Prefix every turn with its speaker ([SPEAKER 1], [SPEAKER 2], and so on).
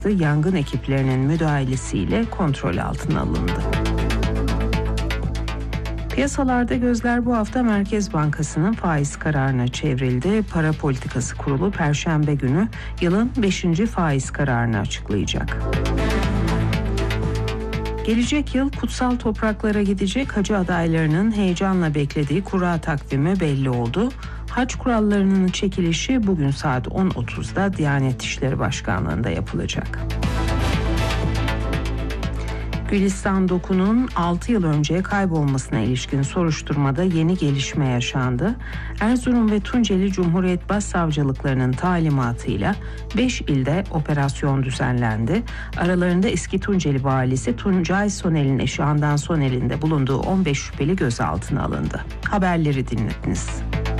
[SPEAKER 1] yangın ekiplerinin müdahalesiyle kontrol altına alındı. Piyasalarda gözler bu hafta Merkez Bankası'nın faiz kararına çevrildi. Para Politikası Kurulu Perşembe günü yılın 5. faiz kararını açıklayacak. Gelecek yıl kutsal topraklara gidecek hacı adaylarının heyecanla beklediği kura takvimi belli oldu. Hac kurallarının çekilişi bugün saat 10.30'da Diyanet İşleri Başkanlığı'nda yapılacak. Gülistan Doku'nun 6 yıl önce kaybolmasına ilişkin soruşturmada yeni gelişme yaşandı. Erzurum ve Tunceli Cumhuriyet Başsavcılıklarının talimatıyla 5 ilde operasyon düzenlendi. Aralarında eski Tunceli valisi Tuncay Soner'in eşi Handan Soner'in de bulunduğu 15 şüpheli gözaltına alındı. Haberleri dinlediniz.